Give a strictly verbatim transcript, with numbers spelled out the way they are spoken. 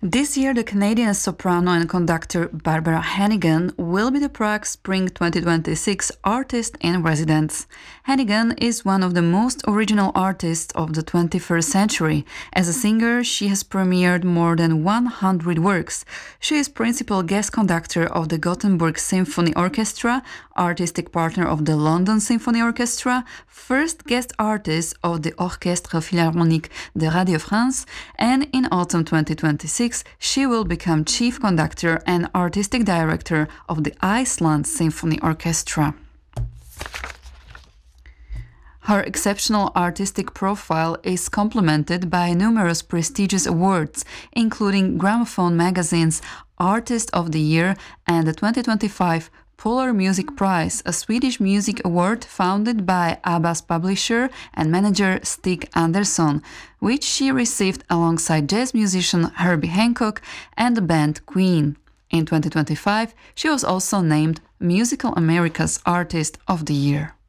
This year, the Canadian soprano and conductor Barbara Hannigan will be the Prague Spring twenty twenty-six Artist in Residence. Hannigan is one of the most original artists of the twenty-first century. As a singer, she has premiered more than one hundred works. She is principal guest conductor of the Gothenburg Symphony Orchestra, artistic partner of the London Symphony Orchestra, first guest artist of the Orchestre Philharmonique de Radio France, and in autumn twenty twenty-six, she will become chief conductor and artistic director of the Iceland Symphony Orchestra. Her exceptional artistic profile is complemented by numerous prestigious awards, including Gramophone Magazine's Artist of the Year and the twenty twenty-five Polar Music Prize, a Swedish music award founded by ABBA's publisher and manager Stig Andersson, which she received alongside jazz musician Herbie Hancock and the band Queen. In twenty twenty-five, she was also named Musical America's Artist of the Year.